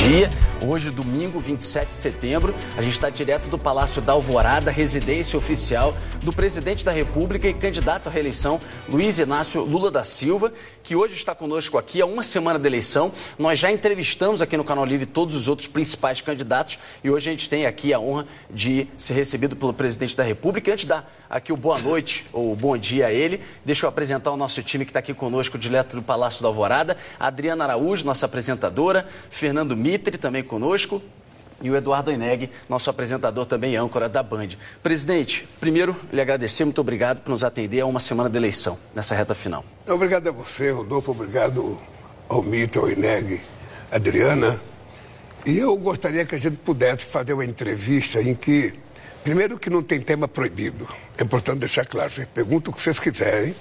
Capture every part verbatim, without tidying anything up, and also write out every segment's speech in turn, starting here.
dia. Hoje, domingo, vinte e sete de setembro, a gente está direto do Palácio da Alvorada, residência oficial do presidente da República e candidato à reeleição, Luiz Inácio Lula da Silva, que hoje está conosco aqui há uma semana da eleição. Nós já entrevistamos aqui no Canal Livre todos os outros principais candidatos e hoje a gente tem aqui a honra de ser recebido pelo presidente da República. Antes de dar aqui o boa noite ou bom dia a ele, deixa eu apresentar o nosso time que está aqui conosco, direto do Palácio da Alvorada. Adriana Araújo, nossa apresentadora, Fernando Mitre, também conosco, e o Eduardo Oineg, nosso apresentador também, âncora da Band. Presidente, primeiro, lhe agradecer, muito obrigado por nos atender a uma semana de eleição, nessa reta final. Obrigado a você, Rodolfo, obrigado ao Mitre, ao Oineg, Adriana. E eu gostaria que a gente pudesse fazer uma entrevista em que, primeiro, que não tem tema proibido. É importante deixar claro, vocês perguntam o que vocês quiserem.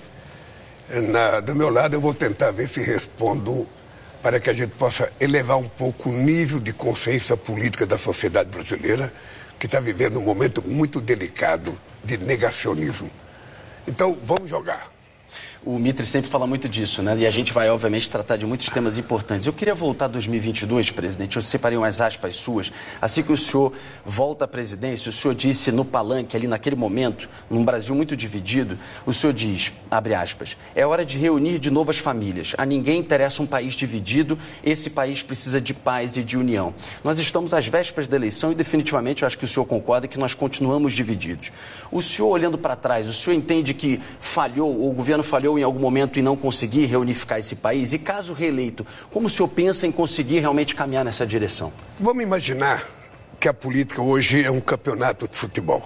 Na, do meu lado, eu vou tentar ver se respondo para que a gente possa elevar um pouco o nível de consciência política da sociedade brasileira, que está vivendo um momento muito delicado de negacionismo. Então, vamos jogar. O Mitre sempre fala muito disso, né? E a gente vai, obviamente, tratar de muitos temas importantes. Eu queria voltar a dois mil e vinte e dois, presidente. Eu separei umas aspas suas. Assim que o senhor volta à presidência, o senhor disse no palanque, ali naquele momento, num Brasil muito dividido, o senhor diz, abre aspas, é hora de reunir de novo as famílias. A ninguém interessa um país dividido. Esse país precisa de paz e de união. Nós estamos às vésperas da eleição e, definitivamente, eu acho que o senhor concorda que nós continuamos divididos. O senhor, olhando para trás, o senhor entende que falhou, ou o governo falhou em algum momento em não conseguir reunificar esse país? E caso reeleito, como o senhor pensa em conseguir realmente caminhar nessa direção? Vamos imaginar que a política hoje é um campeonato de futebol.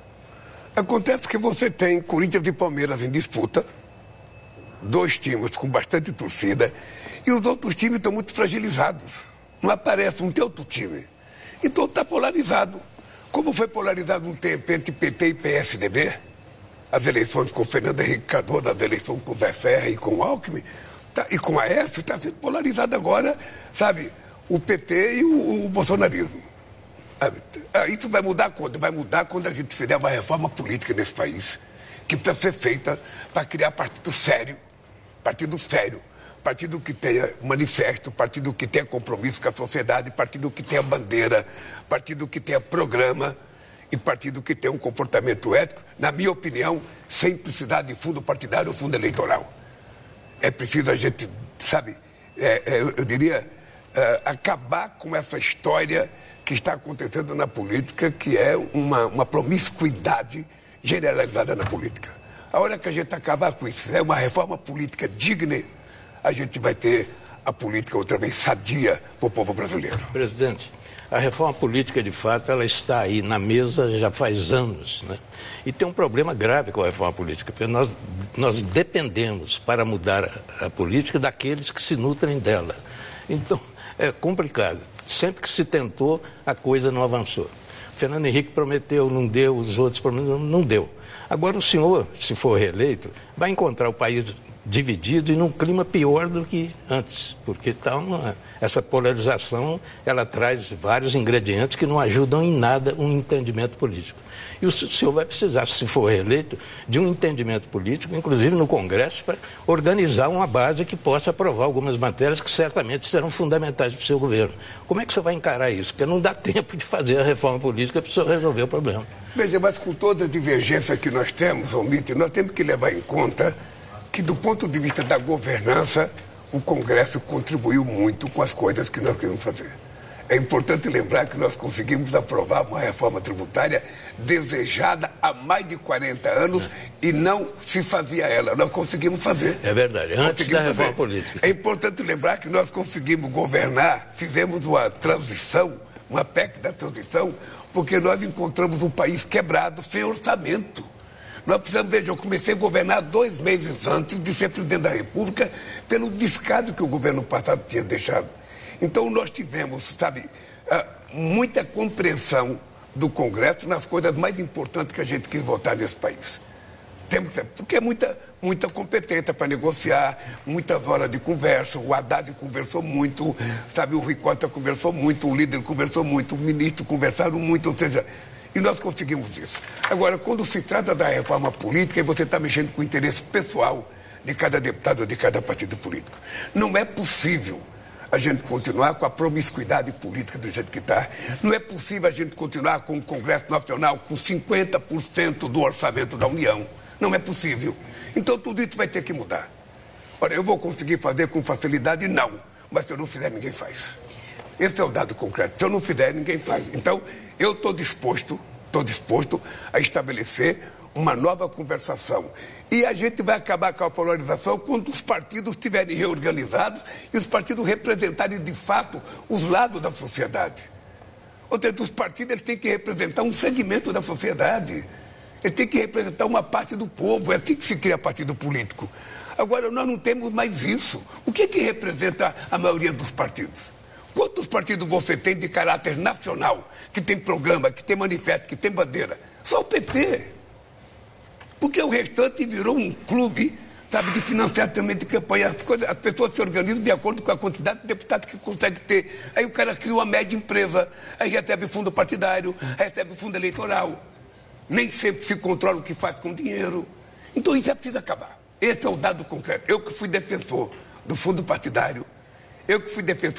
Acontece que você tem Corinthians e Palmeiras em disputa, dois times com bastante torcida, e os outros times estão muito fragilizados. Não aparece um outro time. Então está polarizado. Como foi polarizado um tempo entre P T e P S D B, as eleições com o Fernando Henrique Cardoso, as eleições com o Zé Serra e com o Alckmin, tá, e com a F, está sendo polarizado agora, sabe, o P T e o, o bolsonarismo. Sabe? Isso vai mudar quando? Vai mudar quando a gente fizer uma reforma política nesse país, que precisa ser feita para criar partido sério, partido sério, partido que tenha manifesto, partido que tenha compromisso com a sociedade, partido que tenha bandeira, partido que tenha programa, e partido que tem um comportamento ético, na minha opinião, sem precisar de fundo partidário ou fundo eleitoral. É preciso a gente, sabe, é, é, eu diria, é, acabar com essa história que está acontecendo na política, que é uma, uma promiscuidade generalizada na política. A hora que a gente acabar com isso, é uma reforma política digna, a gente vai ter a política outra vez sadia para o povo brasileiro. Presidente, a reforma política, de fato, ela está aí na mesa já faz anos, né? E tem um problema grave com a reforma política, porque nós, nós dependemos, para mudar a, a política, daqueles que se nutrem dela. Então, é complicado. Sempre que se tentou, a coisa não avançou. Fernando Henrique prometeu, não deu, os outros prometeram, não deu. Agora o senhor, se for reeleito, vai encontrar o país dividido e num clima pior do que antes, porque tá uma, essa polarização, ela traz vários ingredientes que não ajudam em nada um entendimento político. E o senhor vai precisar, se for reeleito, de um entendimento político, inclusive no Congresso, para organizar uma base que possa aprovar algumas matérias que certamente serão fundamentais para o seu governo. Como é que o senhor vai encarar isso? Porque não dá tempo de fazer a reforma política para o senhor resolver o problema. Veja, mas com toda a divergência que nós temos, Mitre, nós temos que levar em conta que, do ponto de vista da governança, o Congresso contribuiu muito com as coisas que nós queremos fazer. É importante lembrar que nós conseguimos aprovar uma reforma tributária desejada há mais de quarenta anos e não se fazia ela. Nós conseguimos fazer. É verdade, antes da reforma política. É importante lembrar que nós conseguimos governar, fizemos uma transição, uma P E C da transição, porque nós encontramos um país quebrado, sem orçamento. Nós precisamos, veja, eu comecei a governar dois meses antes de ser presidente da República pelo descaso que o governo passado tinha deixado. Então nós tivemos, sabe, muita compreensão do Congresso nas coisas mais importantes que a gente quis votar nesse país. Temos, porque é muita, muita competência para negociar, muitas horas de conversa, o Haddad conversou muito, sabe, o Rui Costa conversou muito, o líder conversou muito, o ministro conversaram muito, ou seja, e nós conseguimos isso. Agora, quando se trata da reforma política, você está mexendo com o interesse pessoal de cada deputado ou de cada partido político. Não é possível a gente continuar com a promiscuidade política do jeito que está. Não é possível a gente continuar com o Congresso Nacional com cinquenta por cento do orçamento da União. Não é possível. Então tudo isso vai ter que mudar. Ora, eu vou conseguir fazer com facilidade? Não. Mas se eu não fizer, ninguém faz. Esse é o dado concreto. Se eu não fizer, ninguém faz. Então, eu estou disposto, estou disposto a estabelecer uma nova conversação. E a gente vai acabar com a polarização quando os partidos estiverem reorganizados e os partidos representarem, de fato, os lados da sociedade. Ou seja, os partidos eles têm que representar um segmento da sociedade. Eles têm que representar uma parte do povo. É assim que se cria partido político. Agora, nós não temos mais isso. O que é que representa a maioria dos partidos? Quantos partidos você tem de caráter nacional, que tem programa, que tem manifesto, que tem bandeira? Só o P T. Porque o restante virou um clube, sabe, de financiamento de campanha. As, coisas, as pessoas se organizam de acordo com a quantidade de deputados que consegue ter. Aí o cara cria uma média empresa, aí recebe fundo partidário, aí recebe fundo eleitoral. Nem sempre se controla o que faz com o dinheiro. Então isso é preciso acabar. Esse é o dado concreto. Eu que fui defensor do fundo partidário, eu que fui defensor